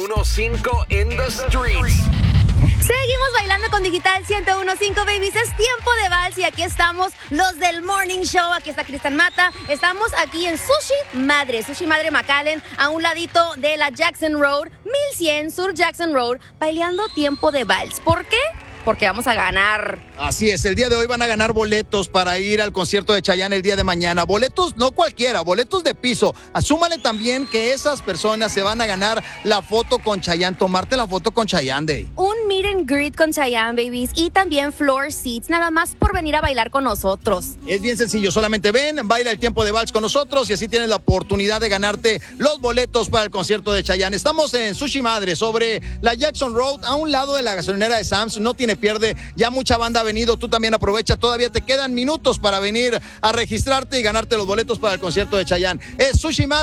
101.5 in the streets. Seguimos bailando con Digital 101.5, babies. Es tiempo de vals y aquí estamos los del Morning Show. Aquí está Cristian Mata. Estamos aquí en Sushi Madre McAllen, a un ladito de la Jackson Road, 1100 Sur Jackson Road, bailando tiempo de vals. ¿Por qué? Porque vamos a ganar. Así es, el día de hoy van a ganar boletos para ir al concierto de Chayanne el día de mañana. Boletos no cualquiera, boletos de piso. Asúmale también que esas personas se van a ganar la foto con Chayanne, tomarte la foto con Chayanne Day. Un meet and greet con Chayanne, babies, y también floor seats, nada más por venir a bailar con nosotros. Es bien sencillo, solamente ven, baila el tiempo de vals con nosotros y así tienes la oportunidad de ganarte los boletos para el concierto de Chayanne. Estamos en Sushi Madre, sobre la Jackson Road, a un lado de la gasolinera de Sam's. No tiene pierde, ya mucha banda ha venido, tú también aprovecha, todavía te quedan minutos para venir a registrarte y ganarte los boletos para el concierto de Chayanne. Es Sushi Madre.